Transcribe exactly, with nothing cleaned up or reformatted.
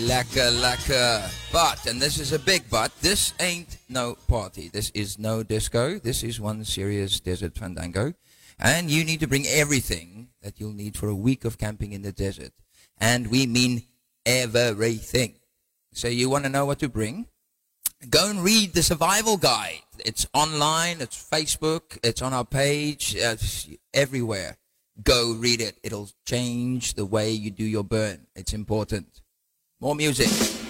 Lekker, lekker. But, and this is a big but, this ain't no party. This is no disco. This is one serious desert fandango. And you need to bring everything that you'll need for a week of camping in the desert. And we mean everything. So you want to know what to bring? Go and read the survival guide. It's online, it's Facebook, it's on our page, it's everywhere. Go read it. It'll change the way you do your burn. It's important. More music.